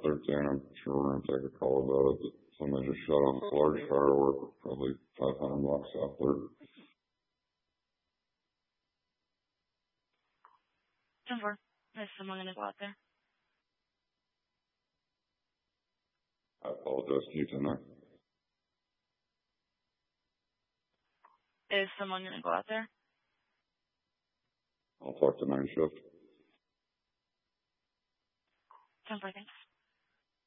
13. I'm sure we're going to take a call about it. Somebody just shut off a large firework, probably 500 blocks out there. 10-4. Is someone going to go out there? I apologize to you tonight. Is someone going to go out there? I'll talk to night shift. 10-4, thanks.